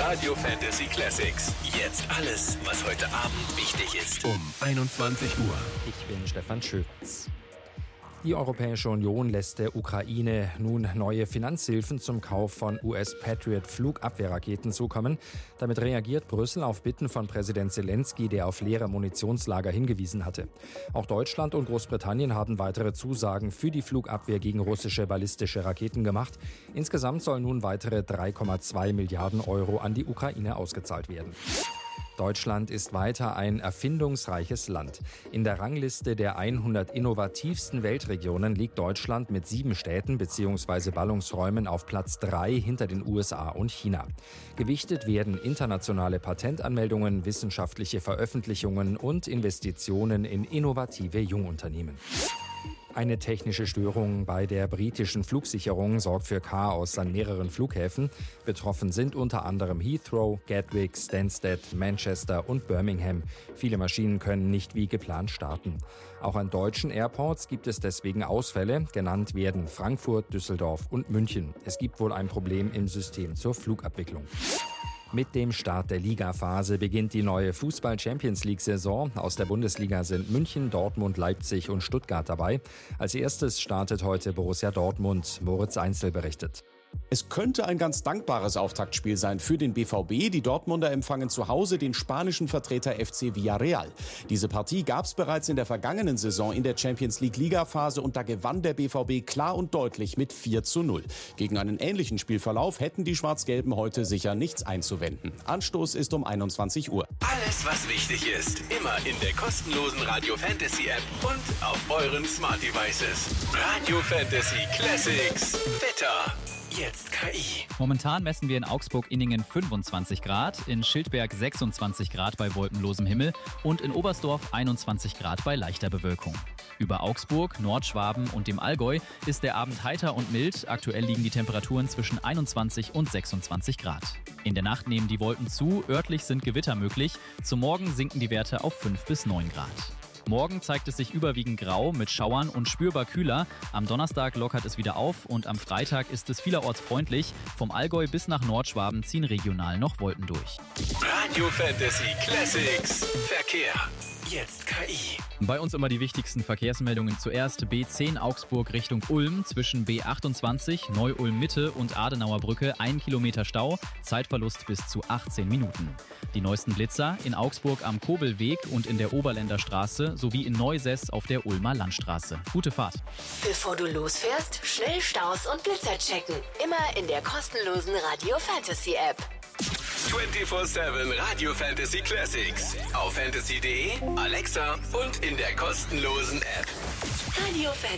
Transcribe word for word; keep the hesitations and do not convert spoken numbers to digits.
Radio Fantasy Classics. Jetzt alles, was heute Abend wichtig ist. Um einundzwanzig Uhr. Ich bin Stefan Schütz. Die Europäische Union lässt der Ukraine nun neue Finanzhilfen zum Kauf von U S-Patriot-Flugabwehrraketen zukommen. Damit reagiert Brüssel auf Bitten von Präsident Zelensky, der auf leere Munitionslager hingewiesen hatte. Auch Deutschland und Großbritannien haben weitere Zusagen für die Flugabwehr gegen russische ballistische Raketen gemacht. Insgesamt sollen nun weitere drei Komma zwei Milliarden Euro an die Ukraine ausgezahlt werden. Deutschland ist weiter ein erfindungsreiches Land. In der Rangliste der hundert innovativsten Weltregionen liegt Deutschland mit sieben Städten bzw. Ballungsräumen auf Platz drei hinter den U S A und China. Gewichtet werden internationale Patentanmeldungen, wissenschaftliche Veröffentlichungen und Investitionen in innovative Jungunternehmen. Eine technische Störung bei der britischen Flugsicherung sorgt für Chaos an mehreren Flughäfen. Betroffen sind unter anderem Heathrow, Gatwick, Stansted, Manchester und Birmingham. Viele Maschinen können nicht wie geplant starten. Auch an deutschen Airports gibt es deswegen Ausfälle. Genannt werden Frankfurt, Düsseldorf und München. Es gibt wohl ein Problem im System zur Flugabwicklung. Mit dem Start der Ligaphase beginnt die neue Fußball-Champions-League-Saison. Aus der Bundesliga sind München, Dortmund, Leipzig und Stuttgart dabei. Als erstes startet heute Borussia Dortmund. Moritz Einzel berichtet. Es könnte ein ganz dankbares Auftaktspiel sein für den B V B. Die Dortmunder empfangen zu Hause den spanischen Vertreter F C Villarreal. Diese Partie gab es bereits in der vergangenen Saison in der Champions-League-Liga-Phase und da gewann der B V B klar und deutlich mit vier zu null. Gegen einen ähnlichen Spielverlauf hätten die Schwarz-Gelben heute sicher nichts einzuwenden. Anstoß ist um einundzwanzig Uhr. Alles, was wichtig ist, immer in der kostenlosen Radio Fantasy App und auf euren Smart Devices. Radio Fantasy Classics. Wetter. Jetzt K I. Momentan messen wir in Augsburg-Inningen fünfundzwanzig Grad, in Schildberg sechsundzwanzig Grad bei wolkenlosem Himmel und in Oberstdorf einundzwanzig Grad bei leichter Bewölkung. Über Augsburg, Nordschwaben und dem Allgäu ist der Abend heiter und mild. Aktuell liegen die Temperaturen zwischen einundzwanzig und sechsundzwanzig Grad. In der Nacht nehmen die Wolken zu, örtlich sind Gewitter möglich. Zum Morgen sinken die Werte auf fünf bis neun Grad. Morgen zeigt es sich überwiegend grau mit Schauern und spürbar kühler. Am Donnerstag lockert es wieder auf und am Freitag ist es vielerorts freundlich. Vom Allgäu bis nach Nordschwaben ziehen regional noch Wolken durch. Radio Fantasy Classics. Verkehr. Jetzt K I. Bei uns immer die wichtigsten Verkehrsmeldungen zuerst. B zehn Augsburg Richtung Ulm zwischen B achtundzwanzig, Neu-Ulm Mitte und Adenauer Brücke ein Kilometer Stau, Zeitverlust bis zu achtzehn Minuten. Die neuesten Blitzer in Augsburg am Kobelweg und in der Oberländer Straße sowie in Neusess auf der Ulmer Landstraße. Gute Fahrt. Bevor du losfährst, schnell Staus und Blitzer checken. Immer in der kostenlosen Radio Fantasy App. vierundzwanzig sieben Radio Fantasy Classics. Auf fantasy punkt de, Alexa und in der kostenlosen App. Radio Fantasy.